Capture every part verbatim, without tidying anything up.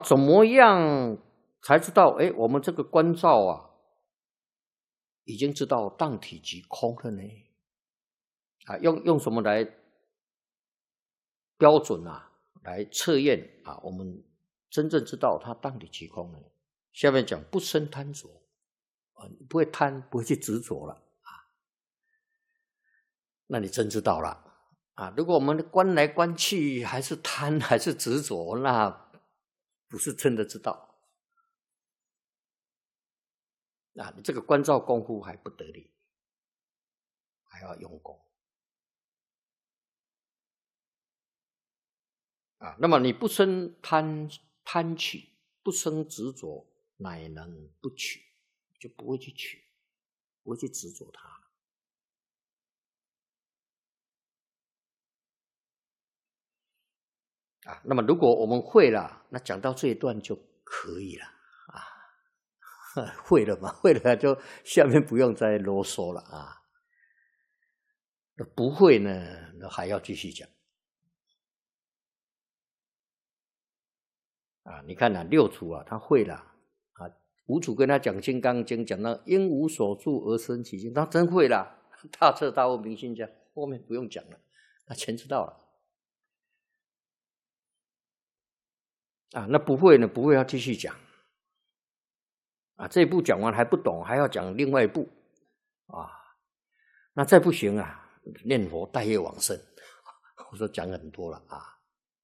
怎么样才知道？哎，我们这个观照啊，已经知道当体即空了呢？啊，用用什么来标准啊？来测验啊？我们真正知道它当体即空呢？下面讲不生贪着啊，你不会贪，不会去执着了啊，那你真知道了。啊，如果我们观来观去还是贪还是执着，那不是真的知道。啊，你这个观照功夫还不得力，还要用功。啊，那么你不生贪贪取，不生执着，乃能不取，就不会去取，不会去执着它了。啊，那么如果我们会了，那讲到这一段就可以了啊，会了嘛，会了就下面不用再啰嗦了啊。不会呢，那还要继续讲啊。你看啊，六祖啊，他会了啊。五祖跟他讲《金刚经》，讲到因无所住而生其心，他真会了，大彻大悟明心见，后面不用讲了，他全知道了。啊，那不会呢？不会要继续讲啊。这一步讲完还不懂，还要讲另外一步啊。那再不行啊，念佛带业往生。我说讲很多了啊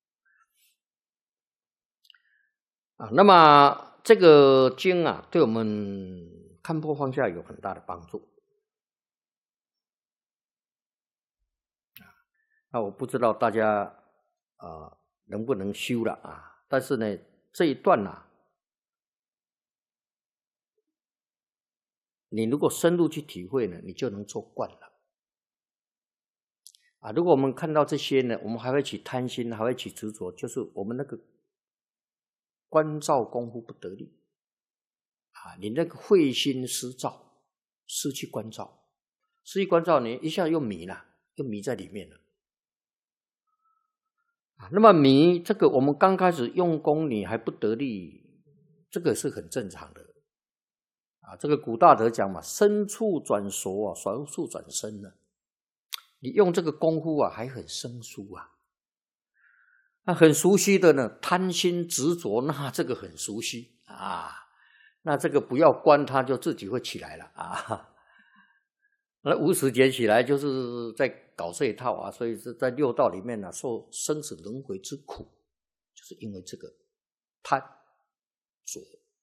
啊。那么这个经啊，对我们看破放下有很大的帮助啊。那我不知道大家啊、呃、能不能修了啊？但是呢，这一段啊，你如果深入去体会呢，你就能做惯了啊。如果我们看到这些呢，我们还会起贪心，还会起执着，就是我们那个观照功夫不得力啊，你那个慧心失照，失去观照，失去观照，你一下又迷了，又迷在里面了啊。那么迷这个，我们刚开始用功，你还不得力，这个是很正常的啊。这个古大德讲嘛，生处转熟啊，熟处转生呢。你用这个功夫啊，还很生疏啊。那很熟悉的呢，贪心执着，那这个很熟悉啊。那这个不要观它，就自己会起来了啊。那无始劫起来就是在搞这一套啊，所以是在六道里面呢、啊，受生死轮回之苦，就是因为这个贪着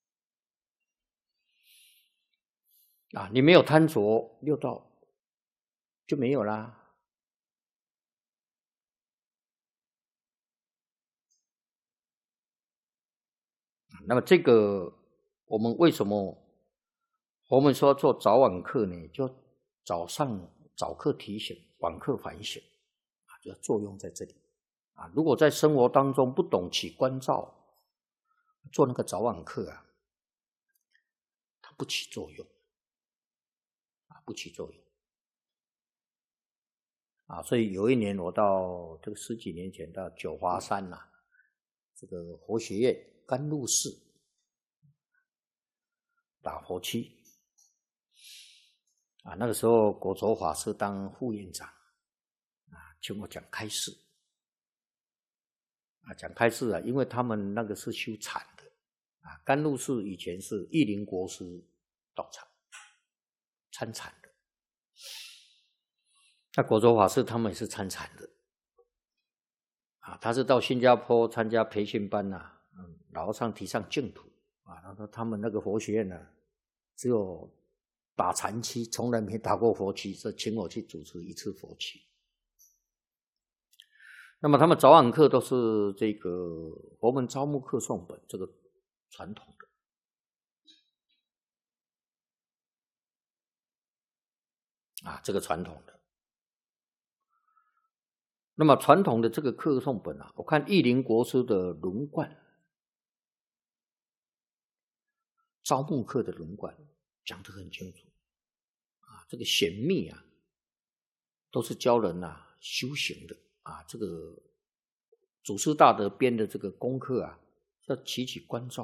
啊。你没有贪着，六道就没有啦。那么这个我们为什么我们说做早晚课呢？就早上早课提醒，晚课反省啊，就作用在这里啊。如果在生活当中不懂起观照，做那个早晚课啊，它不起作用啊，不起作用啊。所以有一年我到这个十几年前到九华山呐、啊，这个佛学院甘露寺打佛七啊，那个时候果陀法师当副院长啊，请我讲开示啊，讲开示啊，因为他们那个是修禅的啊，甘露寺以前是义林国师道场参禅的，那果陀法师他们也是参禅的啊，他是到新加坡参加培训班呐、啊，嗯，老和尚提倡净土啊，他说他们那个佛学院呢、啊，只有打禅期，从来没打过佛期，所以请我去主持一次佛期。那么他们早晚课都是这个佛门招募课诵本，这个传统的啊，这个传统的。那么传统的这个课诵本啊，我看义林国师的轮贯，招募课的轮贯讲得很清楚啊，这个显密啊，都是教人啊修行的啊，这个祖师大德编的这个功课啊， 要起起关照。